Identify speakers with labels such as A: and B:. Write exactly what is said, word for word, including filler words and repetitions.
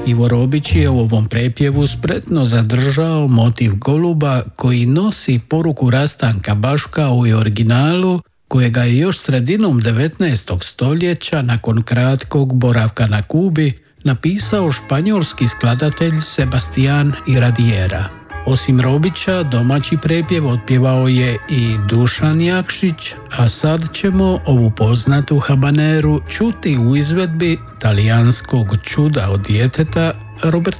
A: Ivo Robić je u ovom prepjevu spretno zadržao motiv goluba koji nosi poruku rastanka baš kao i originalu, kojega je još sredinom devetnaestog stoljeća nakon kratkog boravka na Kubi napisao španjolski skladatelj Sebastián Iradiera. Osim Robića, domaći prepjev otpjevao je i Dušan Jakšić, a sad ćemo ovu poznatu habaneru čuti u izvedbi talijanskog čuda od djeteta Roberta